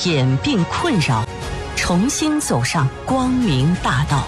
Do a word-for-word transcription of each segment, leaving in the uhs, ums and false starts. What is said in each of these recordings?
眼病困扰，重新走上光明大道。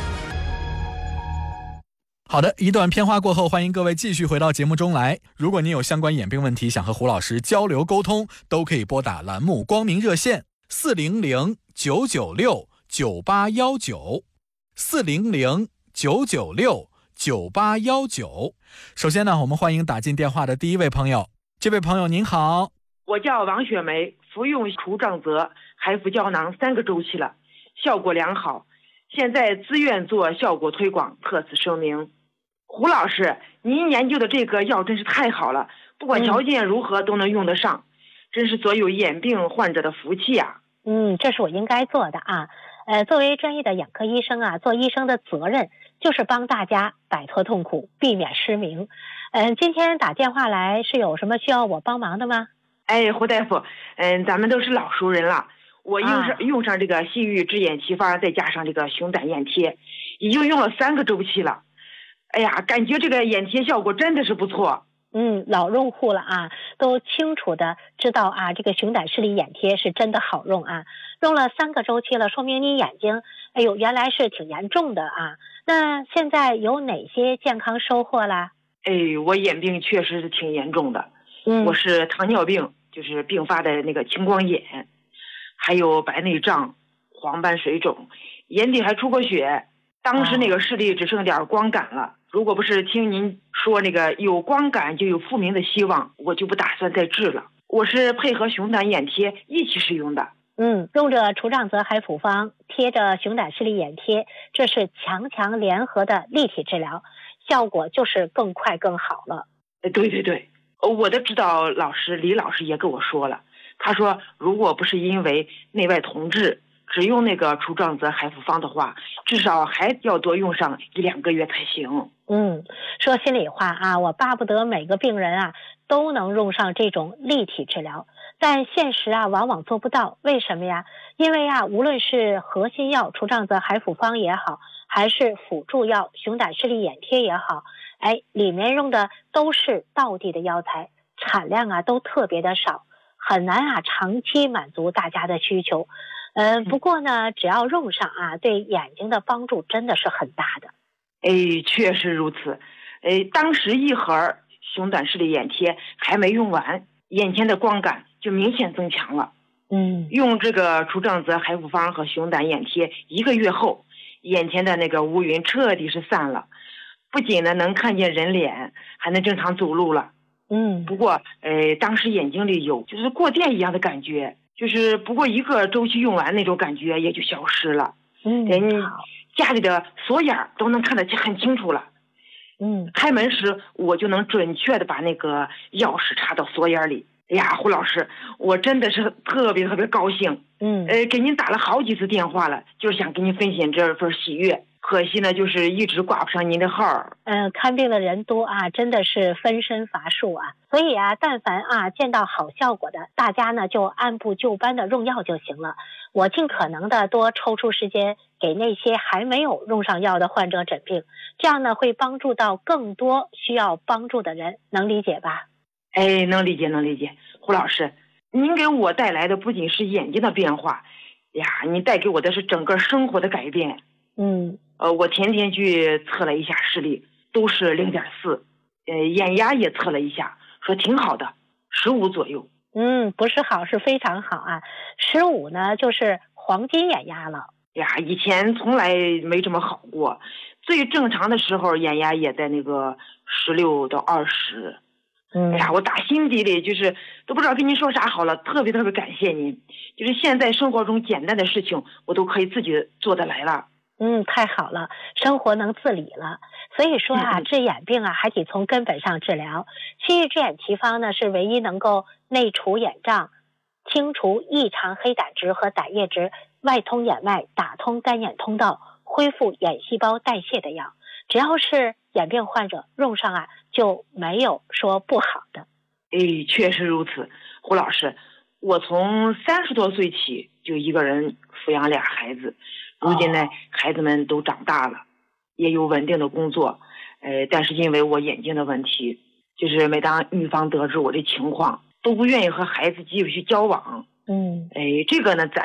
好的，一段片花过后，欢迎各位继续回到节目中来。如果您有相关眼病问题想和胡老师交流沟通，都可以拨打栏目光明热线四零零九九六九八一九四零零九九六九八一九。首先呢，我们欢迎打进电话的第一位朋友。这位朋友您好。 我叫王雪梅，服用除障泽海服胶囊三个周期了，效果良好，现在自愿做效果推广，特此声明。胡老师，您研究的这个药真是太好了，不管条件如何都能用得上，嗯、真是所有眼病患者的福气啊。 嗯，这是我应该做的啊。呃，作为专业的眼科医生啊，做医生的责任就是帮大家摆脱痛苦，避免失明。嗯、呃，今天打电话来是有什么需要我帮忙的吗？ 哎，胡大夫，嗯，咱们都是老熟人了。我用上、啊、用上这个西域之眼奇方，再加上这个熊胆眼贴，已经用了三个周期了。哎呀，感觉这个眼贴效果真的是不错。 嗯，老用户了啊，都清楚的知道啊，这个熊胆视力眼贴是真的好用啊。用了三个周期了，说明你眼睛，哎呦，原来是挺严重的啊。那现在有哪些健康收获啦？ 哎，我眼病确实是挺严重的。 嗯， 我是糖尿病，就是并发的那个青光眼，还有白内障、黄斑水肿，眼底还出过血。当时那个视力只剩点光感了，如果不是听您说那个有光感就有复明的希望，我就不打算再治了。我是配合熊胆眼贴一起使用的。 嗯，用着除障泽海辅方，贴着熊胆视力眼贴，这是强强联合的立体治疗，效果就是更快更好了。 对对对，我的指导老师李老师也跟我说了，他说如果不是因为内外同治，只用那个除障泽海辅方的话，至少还要多用上一两个月才行。 嗯，说心里话啊，我巴不得每个病人啊都能用上这种立体治疗，但现实啊往往做不到。为什么呀？因为啊，无论是核心药除障泽海辅方也好，还是辅助药熊胆视力眼贴也好，哎，里面用的都是道地的药材，产量啊都特别的少，很难啊长期满足大家的需求。嗯、呃，不过呢，只要用上啊，对眼睛的帮助真的是很大的。 哎，确实如此。哎，当时一盒熊胆视力眼贴还没用完，眼前的光感就明显增强了。 嗯， 用这个除障泽海辅方和熊胆眼贴一个月后，眼前的那个乌云彻底是散了，不仅呢能看见人脸，还能正常走路了。 嗯， 不过，呃，当时眼睛里有就是过电一样的感觉。就是不过一个周期用完，那种感觉也就消失了。 嗯， 人家里的锁眼都能看得很清楚了。 嗯， 开门时我就能准确的把那个钥匙插到锁眼里。哎呀，胡老师，我真的是特别特别高兴。 嗯， 呃，给您打了好几次电话了，就是想跟您分享这份喜悦。可惜呢，就是一直挂不上您的号。 嗯、呃，看病的人多啊，真的是分身乏术啊。所以啊，但凡啊见到好效果的，大家呢就按部就班的用药就行了。我尽可能的多抽出时间给那些还没有用上药的患者诊病，这样呢会帮助到更多需要帮助的人，能理解吧？ 哎，能理解，能理解。胡老师，您给我带来的不仅是眼睛的变化呀，您带给我的是整个生活的改变。 嗯。 呃，我前天去测了一下视力，都是零点四，呃，眼压也测了一下，说挺好的，十五左右。 嗯，不是好，是非常好啊。十五呢，就是黄金眼压了。 呀，以前从来没这么好过，最正常的时候眼压也在那个十六到二十。 嗯， 哎呀，我打心底里就是都不知道跟您说啥好了，特别特别感谢您。就是现在生活中简单的事情，我都可以自己做得来了。 嗯，太好了，生活能自理了。所以说啊，治眼病啊，还得从根本上治疗。西域之眼奇方呢，是唯一能够内除眼障、清除异常黑胆值和胆液值、外通眼脉、打通干眼通道、恢复眼细胞代谢的药。只要是眼病患者用上啊，就没有说不好的。 哎，确实如此。胡老师，我从三十多岁起就一个人抚养俩孩子。如今呢，孩子们都长大了，也有稳定的工作，呃，但是因为我眼睛的问题，就是每当女方得知我的情况，都不愿意和孩子继续交往。 嗯， 哎，这个呢，咱